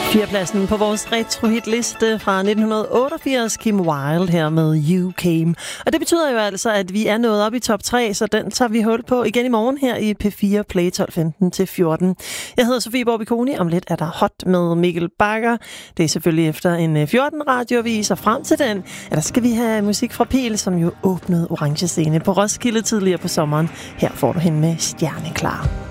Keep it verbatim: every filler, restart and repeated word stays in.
Fjerdepladsen på vores retro-hitliste fra nitten otteogfirs, Kim Wilde her med You Came. Og det betyder jo altså, at vi er nået op i top tre, så den tager vi hul på igen i morgen her i P fire Play tolv femten til fjorten. Jeg hedder Sofie Borbiconi. Om lidt er der Hot med Mikkel Bakker. Det er selvfølgelig efter en fjorten radioavis, og frem til den, ja, der skal vi have musik fra Pil, som jo åbnede Orange Scene på Roskilde tidligere på sommeren. Her får du hende med Stjerneklar.